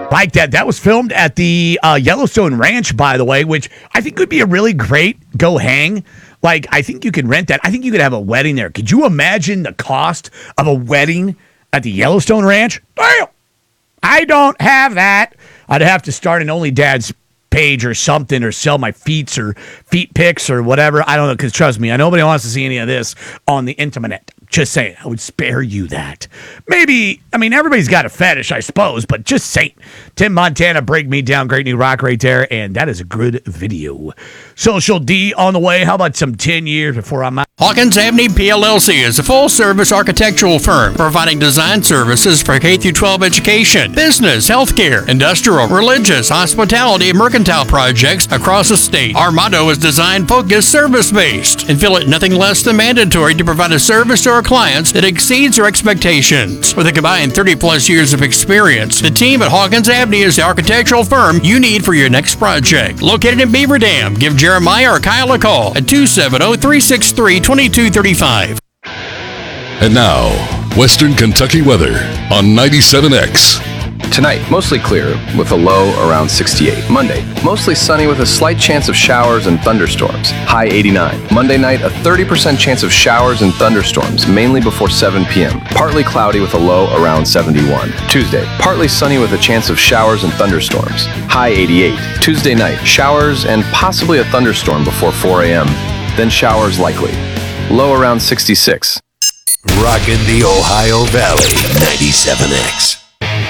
Like that. That was filmed at the Yellowstone Ranch, by the way, which I think would be a really great go hang. Like, I think you could rent that. I think you could have a wedding there. Could you imagine the cost of a wedding at the Yellowstone Ranch? Damn! I don't have that. I'd have to start an Only Dad's page or something, or sell my feet pics or whatever. I don't know, because trust me, nobody wants to see any of this on the internet. Just saying, I would spare you that. Maybe, I mean, everybody's got a fetish, I suppose, but just saying. Tim Montana, Break Me Down, great new rock right there, and that is a good video. Social D on the way. How about some 10 years before I'm out? Hawkins Avenue PLLC is a full-service architectural firm providing design services for K-12 education, business, healthcare, industrial, religious, hospitality, and mercantile projects across the state. Our motto is design-focused, service-based, and feel it nothing less than mandatory to provide a service to our clients that exceeds their expectations. With a combined 30-plus years of experience, the team at Hawkins Avenue is the architectural firm you need for your next project. Located in Beaver Dam, give Jeremiah or Kyle a call at 270-363-2235. And now, Western Kentucky weather on 97X. Tonight, mostly clear with a low around 68. Monday, mostly sunny with a slight chance of showers and thunderstorms. High 89. Monday night, a 30% chance of showers and thunderstorms, mainly before 7 p.m. Partly cloudy with a low around 71. Tuesday, partly sunny with a chance of showers and thunderstorms. High 88. Tuesday night, showers and possibly a thunderstorm before 4 a.m. Then showers likely. Low around 66. Rockin' the Ohio Valley, 97X.